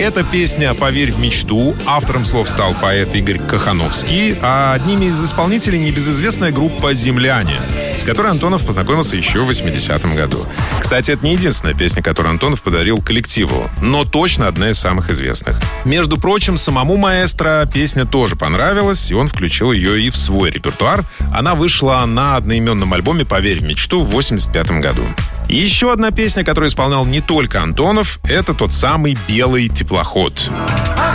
Эта песня «Поверь в мечту». Автором слов стал поэт Игорь Кохановский, а одними из исполнителей небезызвестная группа «Земляне», с которой Антонов познакомился еще в 80-м году. Кстати, это не единственная песня, которую Антонов подарил коллективу, но точно одна из самых известных. Между прочим, самому маэстро песня тоже понравилась, и он включил ее и в свой репертуар. Она вышла на одноименном альбоме «Поверь в мечту» в 85-м году. И еще одна песня, которую исполнял не только Антонов, это тот самый «Белый теплоход».